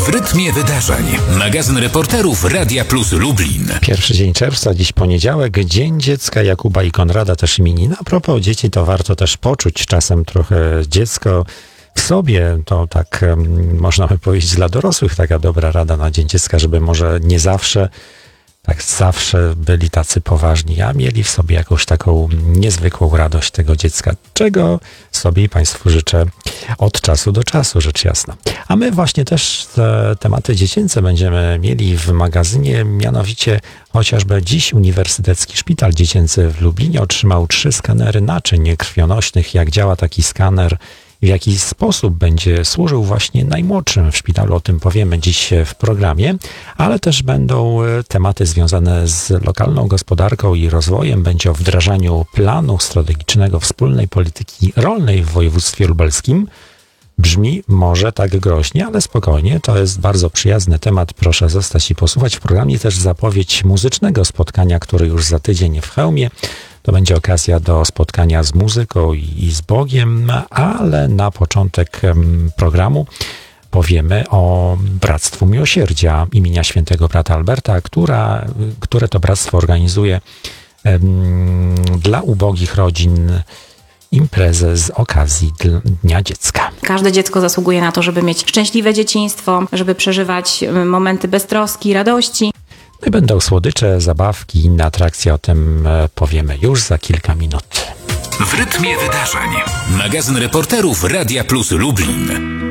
W rytmie wydarzeń. Magazyn reporterów Radia Plus Lublin. Pierwszy dzień czerwca, dziś poniedziałek, Dzień Dziecka Jakuba i Konrada, też imieniny. A propos dzieci, to warto też poczuć czasem trochę dziecko w sobie. To tak można by powiedzieć dla dorosłych taka dobra rada na Dzień Dziecka, żeby może nie zawsze byli tacy poważni, a mieli w sobie jakąś taką niezwykłą radość tego dziecka, czego sobie i Państwu życzę od czasu do czasu, rzecz jasna. A my właśnie też te tematy dziecięce będziemy mieli w magazynie, mianowicie chociażby dziś Uniwersytecki Szpital Dziecięcy w Lublinie otrzymał 3 skanery naczyń krwionośnych. Jak działa taki skaner, w jaki sposób będzie służył właśnie najmłodszym w szpitalu, o tym powiemy dziś w programie, ale też będą tematy związane z lokalną gospodarką i rozwojem. Będzie o wdrażaniu planu strategicznego wspólnej polityki rolnej w województwie lubelskim. Brzmi może tak groźnie, ale spokojnie, to jest bardzo przyjazny temat, proszę zostać i posłuchać. W programie też zapowiedź muzycznego spotkania, które już za tydzień w Chełmie. To będzie okazja do spotkania z muzyką i z Bogiem, ale na początek programu powiemy o Bractwu Miłosierdzia imienia świętego brata Alberta, które to bractwo organizuje dla ubogich rodzin imprezę z okazji Dnia Dziecka. Każde dziecko zasługuje na to, żeby mieć szczęśliwe dzieciństwo, żeby przeżywać momenty beztroski, radości. No i będą słodycze, zabawki, inne atrakcje, o tym powiemy już za kilka minut. W rytmie wydarzeń. Magazyn reporterów Radia Plus Lublin.